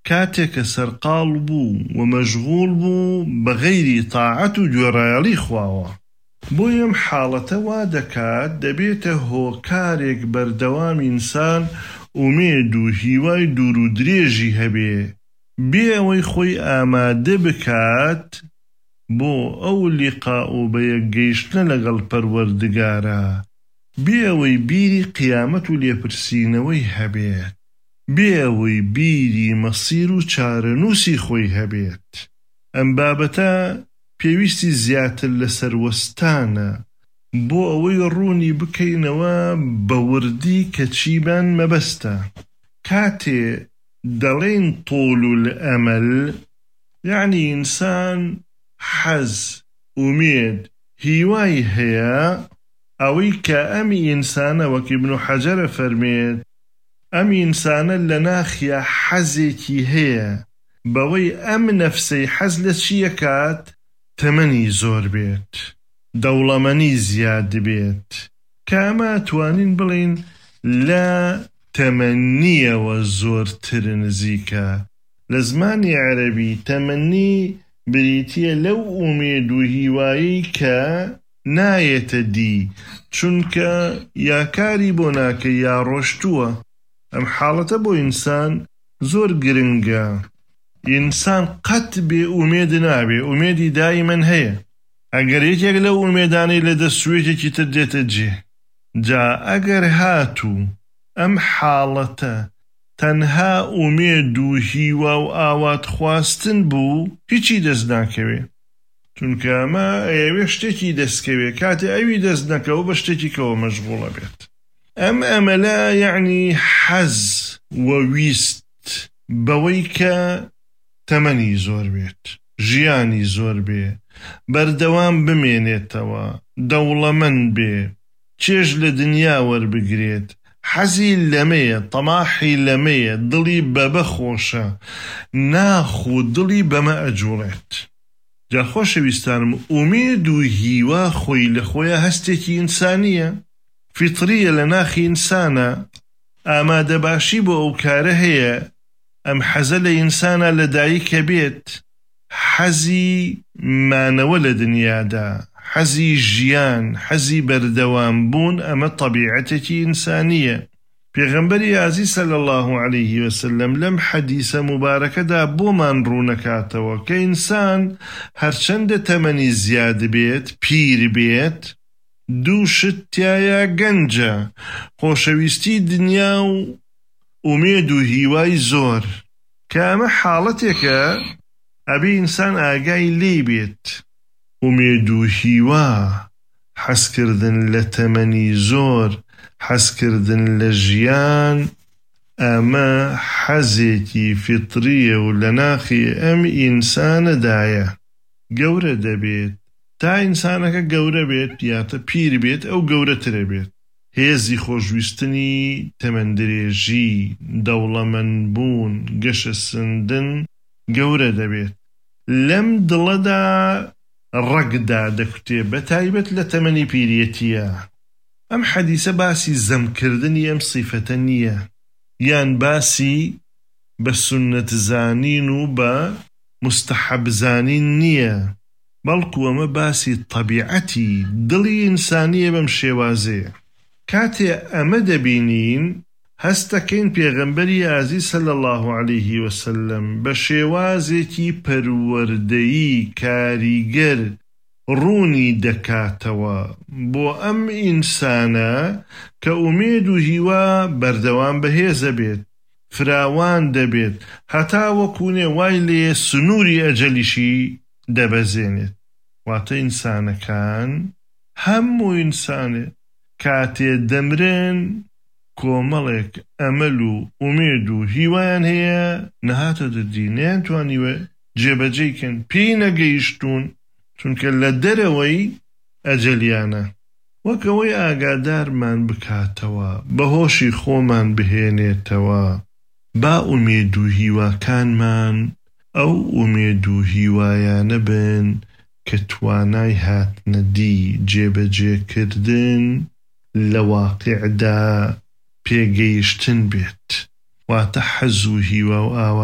كاتێک کە سەرقاڵ بوو و مەشغوڵ بوو بە غەیری تاعەت و گوێڕایەڵی خواوە. بۆی ئەم حاڵەتە وا دەکات دەبێتە هۆکارێک بەردەوام ئینسان ئومێد و هیوای دوور و درێژی هەبێ، بێ ئەوەی خۆی ئامادە بکات بۆ ئەو لیقا و بە یەکگەیشتنە لەگەڵ پەروەردگارە، بێ ئەوەی بیری قیامەت و لێپرسینەوەی هەبێت، بێ ئەوەی بیری مەسیر و چارەنووسی خۆی هەبێت. ئەم بابەتە پێویستی زیاتر لەسەر وەستانە بۆ ئەوەی ڕوونی بکەینەوە بە وردی کە چیبان مەبەستە. کاتێ دەڵێن طول الأمل یعنی ئینسان حەز، ئومێد، هیوای هەیە ئەوەی کە ئەمی ئینسانە وەک ئیبن حەجەرە فەرمێت ئەم ئینسانە لە ناخیە حەزێکی هەیە بەوەی ئەم نەفسەی حەز لە چیە کات؟ تەمەنی زۆر بێت، دەوڵەمەنی زیاد بێت، کە ئەمە توانین بڵین لە تەمەنیەوە زۆرتر نزیکە. لە زمانی عەرەبی تەمەنی بریتیە لەو ئومێد و هیوایی کە نایەتە دی، چونکە یا کاری بۆ ناکە یا ڕۆشتووە. ئەم حاڵەتە بۆ ئینسان زۆر گرنگە. ئینسان قەت بێ ئومێد نابێ، ئومێدی دایمەن هەیە. ئەگەر یەکێک لەو ئومێدانەی لە دەست سوێتێکی تر دێتە جێ، جا ئەگەر هاتوو ئەم حاڵەتە تەنها ئومێد و هیوا و ئاوات خواستن بوو، هیچی دەست ناکەوێ، چونکە ئەمە ئەوێ شتێکی دەستکەوێ، کاتێ ئەوی دەست نەکەوە بە شتێکی کەوە مەشغوڵە بێت. ئەم ئەمەلە یعنی حەز و ویست بەوەی کە تەمەنی زۆر بێت، ژیانی زۆر بێ، بەردەوام بمێنێتەوە، دەوڵەمەند بێ، چێژ لە دنیا وەربگرێت، حەزی لەمەیە، تەماحی لەمەیە، دڵی بەبە خۆشە، ناخۆ دڵی بەمە ئەجوڵێت. جا خۆشەویستانم، ئومێد و هیوا خۆی لە خۆیە هەستێکی ئینسانیە، فیتریە، لە ناخی ئینسانە، ئامادەباشی بۆ ئەو کارە هەیە. ئەم حەزە لە ئینسانە لە دایکە بێت، حەزی مانەوە لە دنیادا، حەزی ژیان، حەزی بەردەوام بوون، ئەمە طەبیعەتێکی ئینسانیە. پێغەمبەری ئازیز صلی الله علیه وسلم لەم حەدیسە مبارەکەدا بۆمان ڕوونەکاتەوە کە ئینسان هەرچەندە تەمەنی زیاد بێت، پیر بێت، دوو شت تایە گەنجە: خۆشەویستی دنیا و ئومێد و هیوای زۆر، کە ئەمە حاڵەتێکە ئەبێ ئینسان ئاگای لێ بێت. ئومێد و هیوا، حەزکردن لە تەمەنی زۆر، حەزکردن لە ژیان، ئەمە حەزێکی فیتریە و لە ناخی ئەم ئینسانەدایە. گەورە دەبێت تا ئینسانەکە گەورە بێت یاتە پیر بێت، ئەو گەورەترە بێت. هێزی خۆشویستنی تەمەندرێژی، دەوڵەمەندبوون، گەشە سندن گەورە دەبێت. لەم دڵەدا ڕەگدا دەکوتێ، بە تایبەت لە تەمەنی پیرەتیە. ئەم حەدیسە باسی زەمکردنی ئەم سیفەتە نییە، یان باسی بە سونەت زانین و بە مستحەب زانین نییە، بەڵکو ئەمە باسی طەبیعەتی دڵی ئینسانیە بەم شێوازەیە. کاتێ ئەمە دەبینین، هەستەکەین پێغەمبەری ئازیز صلی الله علیه وسلم بە شێوازێکی پەروەردەیی کاریگەر ڕوونی دەکاتەوە بۆ ئەم ئینسانە کە ئومێد و هیوا بەردەوام بەهێزە بێت، فراوان دەبێت، هەتا وەکوونێ وای لێ سنووری ئەجەلیشی دەبەزێنێت. واتە ئینسانەکان، هەموو ئینسانێ کاتێ دەمرن کۆمەڵێک ئەمەل و ئومێد و هیوایان هەیە، نەهاتە دەردی، نەیانتوانیوە جێبەجێکن، پێی نەگەیشتوون، چونکە لە دەرەوەی ئەجەلیانە. وەکەوەی ئاگادارمان بکاتەوە، بەهۆشی خۆمان بهێنێتەوە، با ئومێد و هیواکانمان ئەو ئومێد و هیوایانە بن کە توانای هاتنەدی جێبەجێکردن لە واقعدا پێگەیشتن بێت. واتە حەز و هیوا و ئاوا